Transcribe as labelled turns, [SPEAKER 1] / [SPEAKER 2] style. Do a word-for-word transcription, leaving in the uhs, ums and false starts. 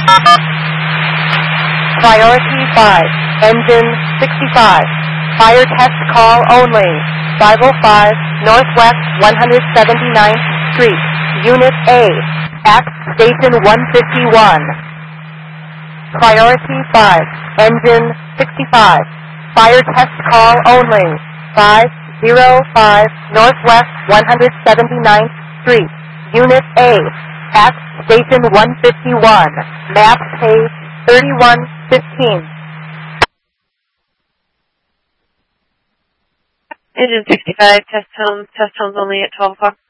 [SPEAKER 1] Priority five, engine sixty-five. Fire test call only. five oh five Northwest one hundred seventy-ninth Street, Unit A, at Station one fifty-one. Priority five, engine sixty-five. Fire test call only. five oh five Northwest one hundred seventy-ninth Street, Unit A, at Station one fifty-one. Map page thirty-one fifteen.
[SPEAKER 2] Engine sixty-five, test tones, test tones only at twelve o'clock.